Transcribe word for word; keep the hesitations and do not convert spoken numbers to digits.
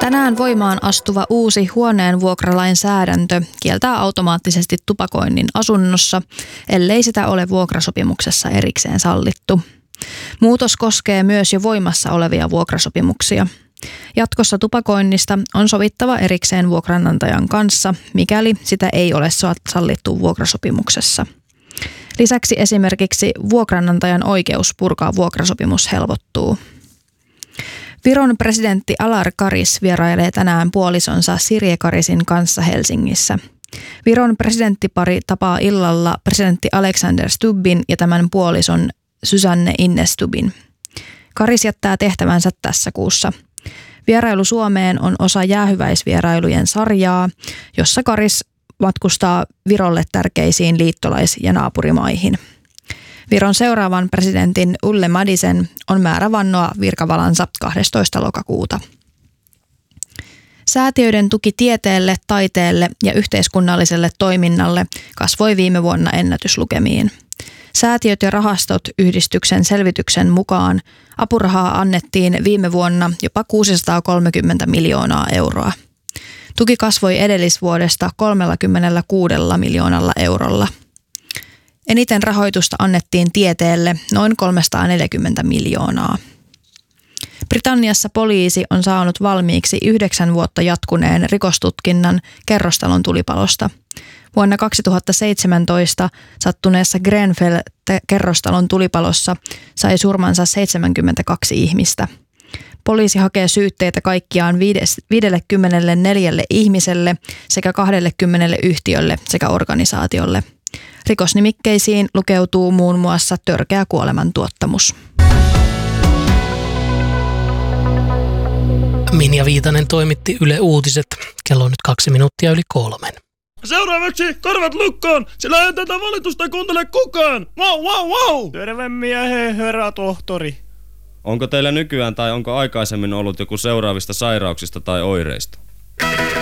Tänään voimaan astuva uusi huoneen vuokralainsäädäntö kieltää automaattisesti tupakoinnin asunnossa, ellei sitä ole vuokrasopimuksessa erikseen sallittu. Muutos koskee myös jo voimassa olevia vuokrasopimuksia. Jatkossa tupakoinnista on sovittava erikseen vuokranantajan kanssa, mikäli sitä ei ole sallittu vuokrasopimuksessa. Lisäksi esimerkiksi vuokranantajan oikeus purkaa vuokrasopimus helpottuu. Viron presidentti Alar Karis vierailee tänään puolisonsa Sirje Karisin kanssa Helsingissä. Viron presidenttipari tapaa illalla presidentti Alexander Stubbin ja tämän puolison Susanne Ines Stubbin. Karis jättää tehtävänsä tässä kuussa. Vierailu Suomeen on osa jäähyväisvierailujen sarjaa, jossa Karis matkustaa Virolle tärkeisiin liittolais- ja naapurimaihin. Viron seuraavan presidentin Ulle Madisen on määrä vannoa virkavalansa kahdestoista lokakuuta. Säätiöiden tuki tieteelle, taiteelle ja yhteiskunnalliselle toiminnalle kasvoi viime vuonna ennätyslukemiin. Säätiöt ja rahastot yhdistyksen selvityksen mukaan apurahaa annettiin viime vuonna jopa kuusisataakolmekymmentä miljoonaa euroa. Tuki kasvoi edellisvuodesta kolmekymmentäkuusi miljoonalla eurolla. Eniten rahoitusta annettiin tieteelle noin kolmesataaneljäkymmentä miljoonaa. Britanniassa poliisi on saanut valmiiksi yhdeksän vuotta jatkuneen rikostutkinnan kerrostalon tulipalosta. Vuonna kaksituhattaseitsemäntoista sattuneessa Grenfell-kerrostalon tulipalossa sai surmansa seitsemänkymmentäkaksi ihmistä. Poliisi hakee syytteitä kaikkiaan viisikymmentäneljä ihmiselle sekä kaksikymmentä yhtiölle sekä organisaatiolle. Rikosnimikkeisiin lukeutuu muun muassa törkeä kuolemantuottamus. Minja Viitanen toimitti Yle Uutiset. Kello on nyt kaksi minuuttia yli kolmen. Seuraavaksi korvat lukkoon, sillä ei tätä valitusta kuuntele kukaan. Wow, wow, wow! Terve miehe, herra tohtori. Onko teillä nykyään tai onko aikaisemmin ollut joku seuraavista sairauksista tai oireista?